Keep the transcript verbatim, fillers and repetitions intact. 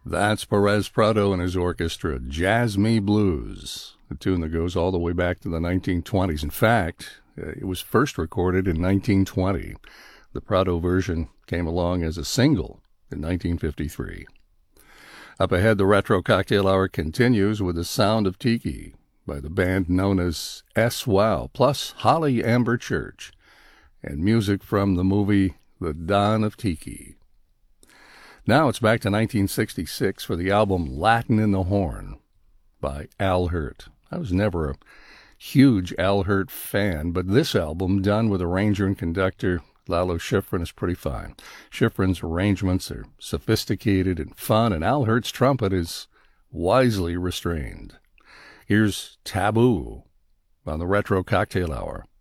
That's Perez Prado and his orchestra, Jazz Me Blues, a tune that goes all the way back to the nineteen twenties. In fact, it was first recorded in nineteen twenty. The Prado version came along as a single in nineteen fifty-three. Up ahead, the Retro Cocktail Hour continues with The Sound of Tiki by the band known as S-Wow, plus Holly Amber Church, and music from the movie The Dawn of Tiki. Now it's back to nineteen sixty-six for the album Latin in the Horn by Al Hirt. I was never a huge Al Hirt fan, but this album, done with arranger and conductor Lalo Schifrin, is pretty fine. Schifrin's arrangements are sophisticated and fun, and Al Hirt's trumpet is wisely restrained. Here's Taboo on the Retro Cocktail Hour.